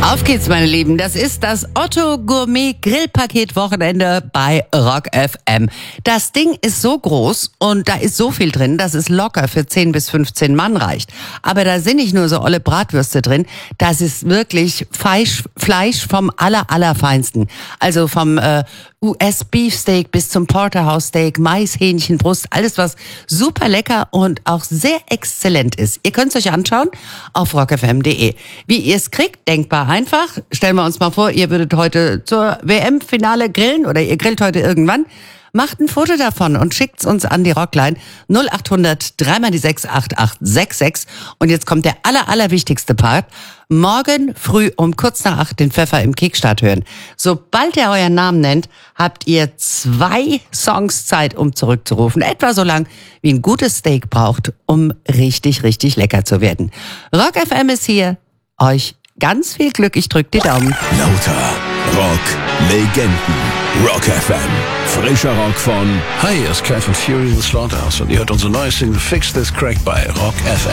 Auf geht's, meine Lieben. Das ist das Otto Gourmet Grillpaket Wochenende bei Rock FM. Das Ding ist so groß und da ist so viel drin, dass es locker für 10 bis 15 Mann reicht. Aber da sind nicht nur so olle Bratwürste drin, das ist wirklich Fleisch vom allerfeinsten. Also vom US-Beefsteak bis zum Porterhouse-Steak, Mais, Hähnchen, Brust, alles was super lecker und auch sehr exzellent ist. Ihr könnt es euch anschauen auf rockfm.de. Wie ihr es kriegt, denkbar einfach. Stellen wir uns mal vor, ihr würdet heute zur WM-Finale grillen oder ihr grillt heute irgendwann. Macht ein Foto davon und schickt's uns an die Rockline 0800 3x6 8866. Und jetzt kommt der allerwichtigste Part. Morgen früh um kurz nach 8 den Pfeffer im Kickstart hören. Sobald er euren Namen nennt, habt ihr 2 Songs Zeit, um zurückzurufen. Etwa so lang, wie ein gutes Steak braucht, um richtig lecker zu werden. Rock FM ist hier. Euch ganz viel Glück. Ich drück die Daumen. Lauter Rock Legenden. Rock FM. Frischer Rock von... Hi, hier ist Kai von Fury in the Slaughterhouse und ihr hört unsere neue Single Fix This Crack bei Rock FM.